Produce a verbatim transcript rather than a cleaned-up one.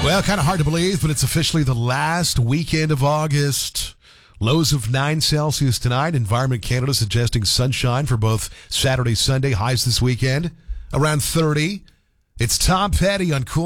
Well, kind of hard to believe, but it's officially the last weekend of August. Lows of nine Celsius tonight. Environment Canada suggesting sunshine for both Saturday, Sunday. Highs this weekend around thirty. It's Tom Petty on Cool